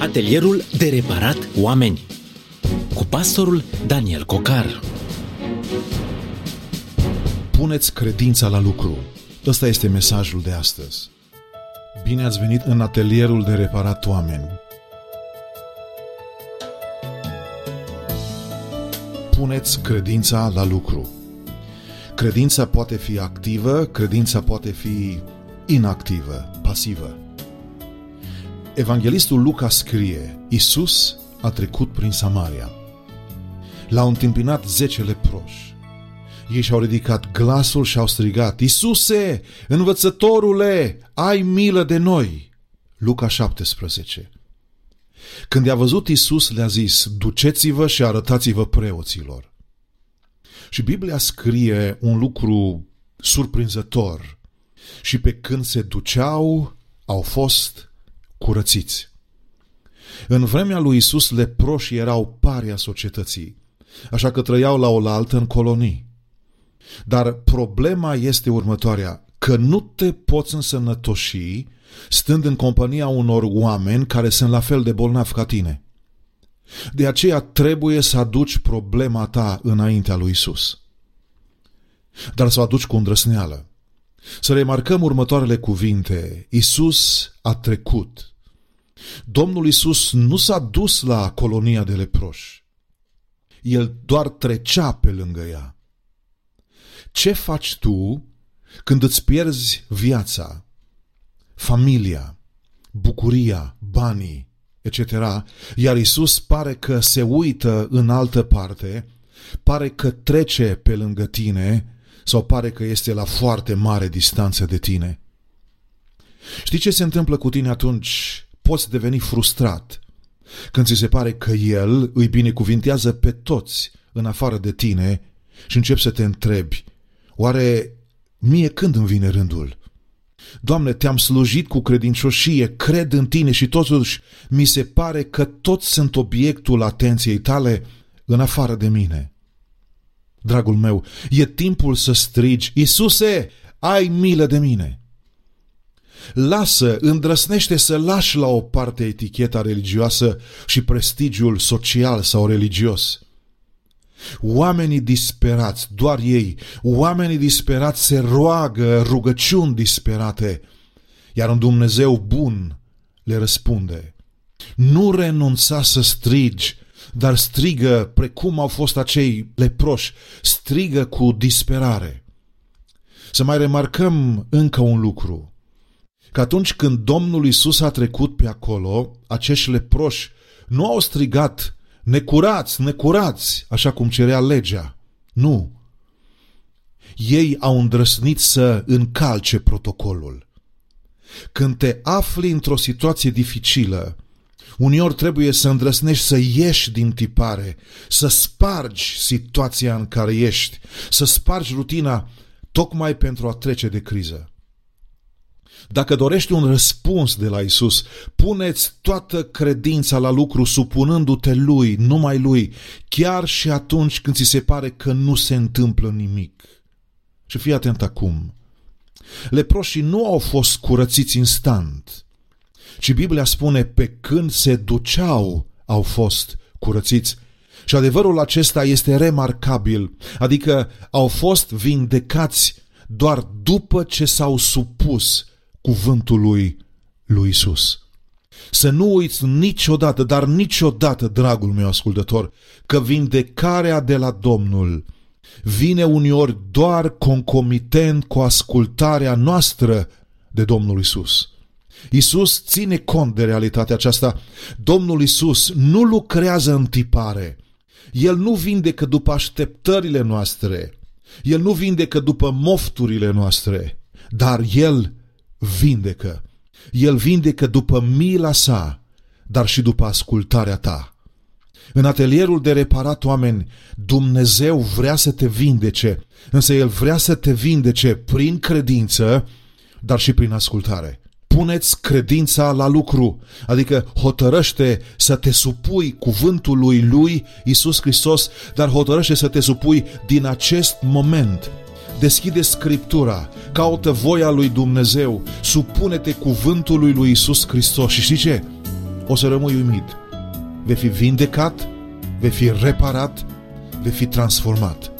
Atelierul de reparat oameni cu pastorul Daniel Cocar. Puneți credința la lucru. Ăsta este mesajul de astăzi. Bine ați venit în Atelierul de reparat oameni. Puneți credința la lucru. Credința poate fi activă, credința poate fi inactivă, pasivă. Evanghelistul Luca scrie: Iisus a trecut prin Samaria. L-au întâmpinat 10 leproși. Ei și-au ridicat glasul și au strigat: Iisuse, învățătorule, ai milă de noi! Luca 17. Când i-a văzut Iisus, le-a zis: duceți-vă și arătați-vă preoților. Și Biblia scrie un lucru surprinzător. Și pe când se duceau, au fost curățiți. În vremea lui Iisus, leproșii erau paria societății, așa că trăiau la oaltă în colonii. Dar problema este următoarea, că nu te poți însănătoși stând în compania unor oameni care sunt la fel de bolnavi ca tine. De aceea trebuie să aduci problema ta înaintea lui Iisus. Dar să o aduci cu îndrăsneală. Să remarcăm următoarele cuvinte: Iisus a trecut. Domnul Iisus nu s-a dus la colonia de leproși. El doar trecea pe lângă ea. Ce faci tu când îți pierzi viața, familia, bucuria, banii, etc., iar Iisus pare că se uită în altă parte, pare că trece pe lângă tine sau pare că este la foarte mare distanță de tine? Știi ce se întâmplă cu tine atunci? Poți deveni frustrat când ți se pare că El îi binecuvintează pe toți în afară de tine și începi să te întrebi: oare mie când îmi vine rândul? Doamne, te-am slujit cu credincioșie, cred în tine și totuși mi se pare că toți sunt obiectul atenției tale în afară de mine. Dragul meu, e timpul să strigi: Iisuse, ai milă de mine! Lasă, îndrăsnește să lași la o parte eticheta religioasă și prestigiul social sau religios. Oamenii disperați, doar ei, oamenii disperați se roagă rugăciuni disperate, iar un Dumnezeu bun le răspunde. Nu renunța să strigi, dar strigă precum au fost acei leproși, strigă cu disperare. Să mai remarcăm încă un lucru, că atunci când Domnul Iisus a trecut pe acolo, acești leproși nu au strigat: necurați, necurați, așa cum cerea legea. Nu. Ei au îndrăznit să încalce protocolul. Când te afli într-o situație dificilă, uneori trebuie să îndrăznești să ieși din tipare, să spargi situația în care ești, să spargi rutina tocmai pentru a trece de criză. Dacă dorești un răspuns de la Iisus, puneți toată credința la lucru supunându-te Lui, numai Lui, chiar și atunci când ți se pare că nu se întâmplă nimic. Și fii atent acum. Leproșii nu au fost curățiți instant, ci Biblia spune: pe când se duceau, au fost curățiți. Și adevărul acesta este remarcabil, adică au fost vindecați doar după ce s-au supus cuvântului lui Iisus. Să nu uiți niciodată, dar niciodată, dragul meu ascultător, că vindecarea de la Domnul vine uneori doar concomitent cu ascultarea noastră de Domnul Iisus. Iisus ține cont de realitatea aceasta. Domnul Iisus nu lucrează în tipare. El nu vindecă după așteptările noastre. El nu vindecă după mofturile noastre, dar El vindecă. El vindecă după mila sa, dar și după ascultarea ta. În atelierul de reparat oameni, Dumnezeu vrea să te vindece, însă El vrea să te vindece prin credință, dar și prin ascultare. Puneți credința la lucru, adică hotărăște să te supui cuvântului lui Iisus Hristos, dar hotărăște să te supui din acest moment. Deschide Scriptura, caută voia lui Dumnezeu, supune-te cuvântului lui Iisus Hristos și știi ce? o să rămâi uimit. Vei fi vindecat, vei fi reparat, vei fi transformat.